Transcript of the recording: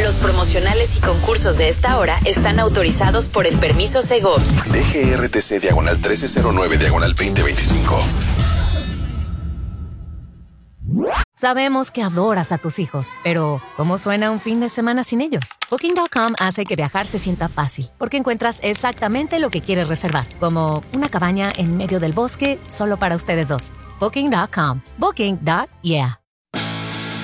Los promocionales y concursos de esta hora están autorizados por el permiso Segov. DGRTC diagonal 1309 diagonal 2025. Sabemos que adoras a tus hijos, pero ¿cómo suena un fin de semana sin ellos? Booking.com hace que viajar se sienta fácil, porque encuentras exactamente lo que quieres reservar, como una cabaña en medio del bosque solo para ustedes dos. Booking.com. Booking.yeah.